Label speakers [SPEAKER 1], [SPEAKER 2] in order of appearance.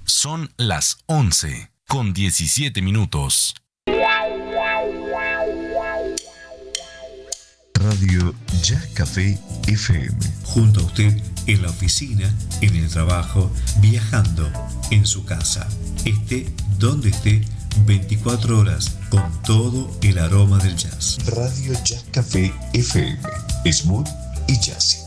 [SPEAKER 1] Son las 11:17.
[SPEAKER 2] Radio Jazz Café FM.
[SPEAKER 3] Junto a usted en la oficina, en el trabajo, viajando, en su casa. Esté donde esté, 24 horas con todo el aroma del jazz.
[SPEAKER 2] Radio Jazz Café FM. Smooth y jazzy.